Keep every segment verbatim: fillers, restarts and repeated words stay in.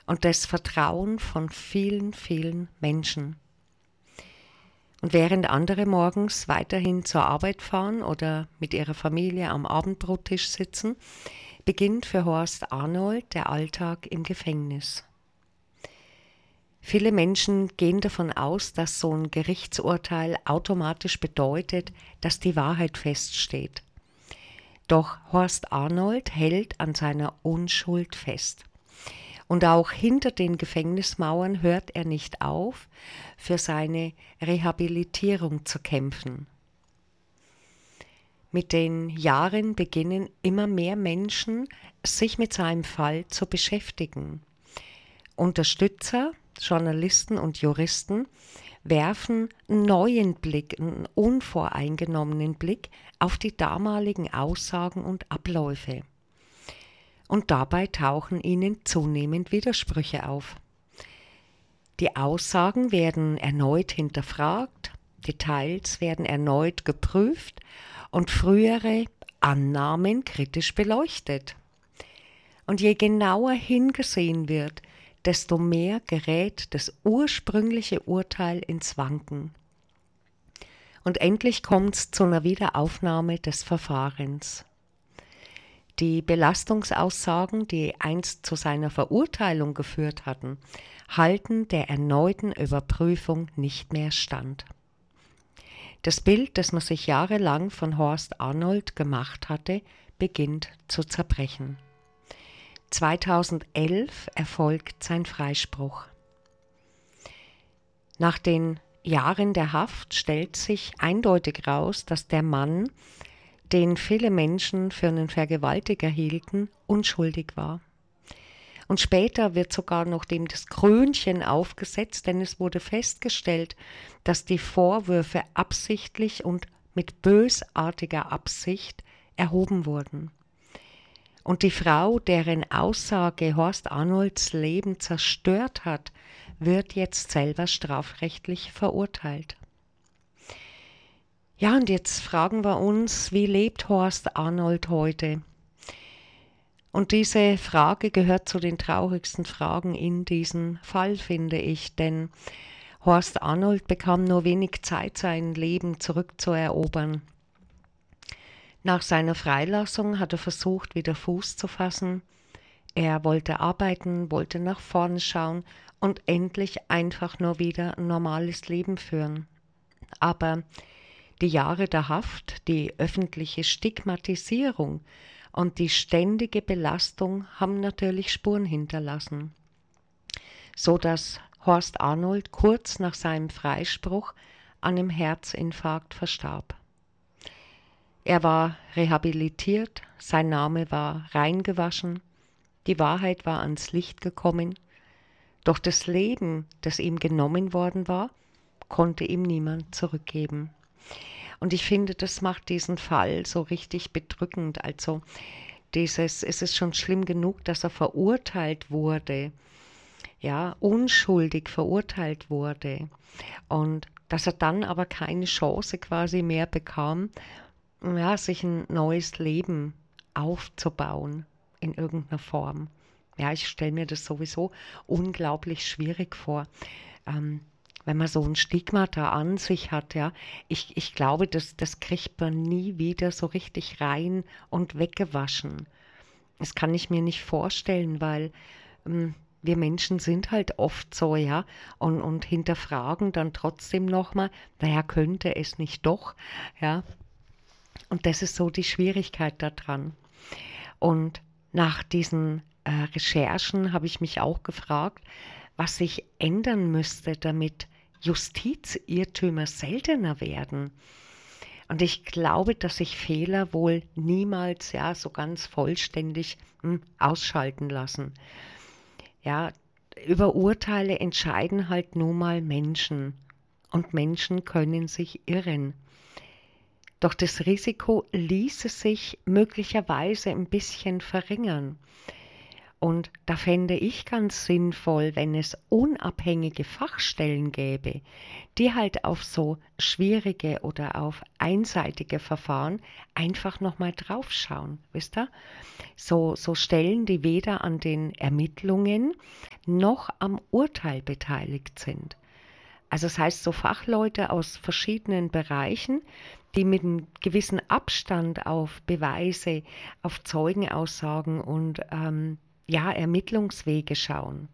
und das Vertrauen von vielen, vielen Menschen. Und während andere morgens weiterhin zur Arbeit fahren oder mit ihrer Familie am Abendbrottisch sitzen, beginnt für Horst Arnold der Alltag im Gefängnis. Viele Menschen gehen davon aus, dass so ein Gerichtsurteil automatisch bedeutet, dass die Wahrheit feststeht. Doch Horst Arnold hält an seiner Unschuld fest. Und auch hinter den Gefängnismauern hört er nicht auf, für seine Rehabilitierung zu kämpfen. Mit den Jahren beginnen immer mehr Menschen, sich mit seinem Fall zu beschäftigen. Unterstützer, Journalisten und Juristen werfen einen neuen Blick, einen unvoreingenommenen Blick auf die damaligen Aussagen und Abläufe. Und dabei tauchen ihnen zunehmend Widersprüche auf. Die Aussagen werden erneut hinterfragt, Details werden erneut geprüft und frühere Annahmen kritisch beleuchtet. Und je genauer hingesehen wird, desto mehr gerät das ursprüngliche Urteil ins Wanken. Und endlich kommt es zu einer Wiederaufnahme des Verfahrens. Die Belastungsaussagen, die einst zu seiner Verurteilung geführt hatten, halten der erneuten Überprüfung nicht mehr stand. Das Bild, das man sich jahrelang von Horst Arnold gemacht hatte, beginnt zu zerbrechen. zweitausendelf erfolgt sein Freispruch. Nach den Jahren der Haft stellt sich eindeutig heraus, dass der Mann, den viele Menschen für einen Vergewaltiger hielten, unschuldig war. Und später wird sogar noch dem das Krönchen aufgesetzt, denn es wurde festgestellt, dass die Vorwürfe absichtlich und mit bösartiger Absicht erhoben wurden. Und die Frau, deren Aussage Horst Arnolds Leben zerstört hat, wird jetzt selber strafrechtlich verurteilt. Ja, und jetzt fragen wir uns, wie lebt Horst Arnold heute? Und diese Frage gehört zu den traurigsten Fragen in diesem Fall, finde ich, denn Horst Arnold bekam nur wenig Zeit, sein Leben zurückzuerobern. Nach seiner Freilassung hat er versucht, wieder Fuß zu fassen. Er wollte arbeiten, wollte nach vorne schauen und endlich einfach nur wieder ein normales Leben führen. Aber die Jahre der Haft, die öffentliche Stigmatisierung und die ständige Belastung haben natürlich Spuren hinterlassen, so dass Horst Arnold kurz nach seinem Freispruch an einem Herzinfarkt verstarb. Er war rehabilitiert, sein Name war reingewaschen, die Wahrheit war ans Licht gekommen, doch das Leben, das ihm genommen worden war, konnte ihm niemand zurückgeben. Und ich finde, das macht diesen Fall so richtig bedrückend. Also dieses, es ist schon schlimm genug, dass er verurteilt wurde, ja, unschuldig verurteilt wurde und dass er dann aber keine Chance quasi mehr bekam, ja, sich ein neues Leben aufzubauen in irgendeiner Form. Ja, ich stelle mir das sowieso unglaublich schwierig vor. Ähm, wenn man so ein Stigma da an sich hat, ja, ich, ich glaube, das, das kriegt man nie wieder so richtig rein und weggewaschen. Das kann ich mir nicht vorstellen, weil ähm, wir Menschen sind halt oft so, ja, und, und hinterfragen dann trotzdem nochmal, naja, könnte es nicht doch, ja. Und das ist so die Schwierigkeit daran. Und nach diesen äh, Recherchen habe ich mich auch gefragt, was sich ändern müsste, damit Justizirrtümer seltener werden. Und ich glaube, dass sich Fehler wohl niemals ja so ganz vollständig hm, ausschalten lassen. Ja, über Urteile entscheiden halt nun mal Menschen. Und Menschen können sich irren. Doch das Risiko ließe sich möglicherweise ein bisschen verringern. Und da fände ich ganz sinnvoll, wenn es unabhängige Fachstellen gäbe, die halt auf so schwierige oder auf einseitige Verfahren einfach nochmal draufschauen, wisst ihr? So, so Stellen, die weder an den Ermittlungen noch am Urteil beteiligt sind. Also das heißt, so Fachleute aus verschiedenen Bereichen, die mit einem gewissen Abstand auf Beweise, auf Zeugenaussagen und ähm, ja, Ermittlungswege schauen.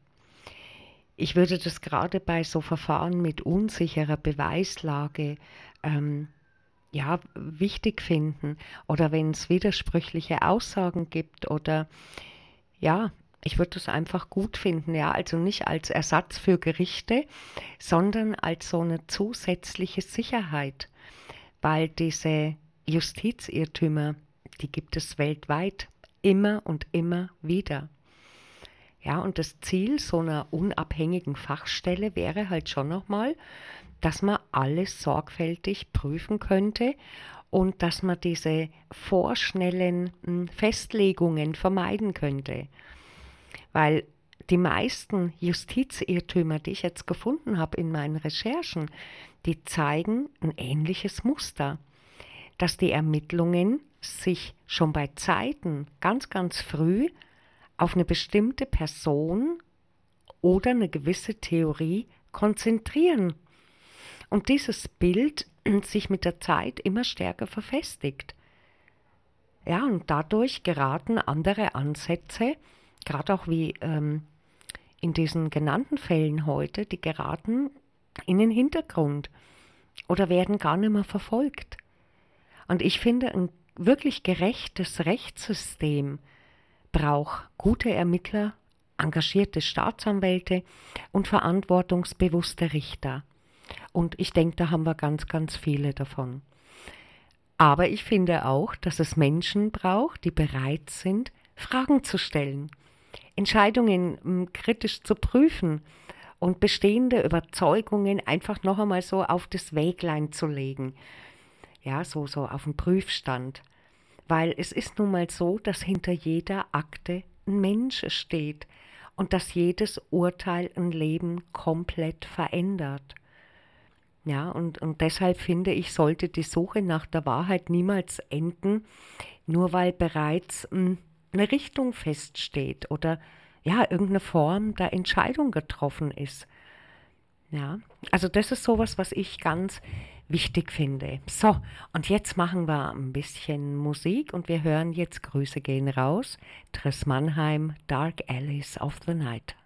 Ich würde das gerade bei so Verfahren mit unsicherer Beweislage ähm, ja, wichtig finden oder wenn es widersprüchliche Aussagen gibt oder ja, ich würde das einfach gut finden, ja, also nicht als Ersatz für Gerichte, sondern als so eine zusätzliche Sicherheit, weil diese Justizirrtümer, die gibt es weltweit immer und immer wieder. Ja, und das Ziel so einer unabhängigen Fachstelle wäre halt schon nochmal, dass man alles sorgfältig prüfen könnte und dass man diese vorschnellen hm, Festlegungen vermeiden könnte. Weil die meisten Justizirrtümer, die ich jetzt gefunden habe in meinen Recherchen, die zeigen ein ähnliches Muster, dass die Ermittlungen sich schon bei Zeiten ganz, ganz früh auf eine bestimmte Person oder eine gewisse Theorie konzentrieren und dieses Bild sich mit der Zeit immer stärker verfestigt. Ja, und dadurch geraten andere Ansätze, gerade auch wie ähm, in diesen genannten Fällen heute, die geraten in den Hintergrund oder werden gar nicht mehr verfolgt. Und ich finde, ein wirklich gerechtes Rechtssystem braucht gute Ermittler, engagierte Staatsanwälte und verantwortungsbewusste Richter. Und ich denke, da haben wir ganz, ganz viele davon. Aber ich finde auch, dass es Menschen braucht, die bereit sind, Fragen zu stellen, Entscheidungen m, kritisch zu prüfen und bestehende Überzeugungen einfach noch einmal so auf das Wäglein zu legen. Ja, so, so auf den Prüfstand. Weil es ist nun mal so, dass hinter jeder Akte ein Mensch steht und dass jedes Urteil ein Leben komplett verändert. Ja, und, und deshalb finde ich, sollte die Suche nach der Wahrheit niemals enden, nur weil bereits mh, eine Richtung feststeht oder ja, irgendeine Form der Entscheidung getroffen ist. Ja, also das ist sowas, was ich ganz wichtig finde. So, und jetzt machen wir ein bisschen Musik und wir hören jetzt Grüße gehen raus. Triss Mannheim, Dark Alleys of the Night.